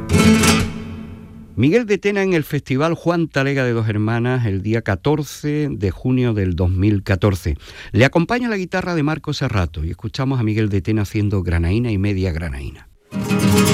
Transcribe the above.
Miguel de Tena en el Festival Juan Talega de Dos Hermanas el día 14 de junio del 2014. Le acompaña la guitarra de Marco Serrato y escuchamos a Miguel de Tena haciendo granaína y media granaína.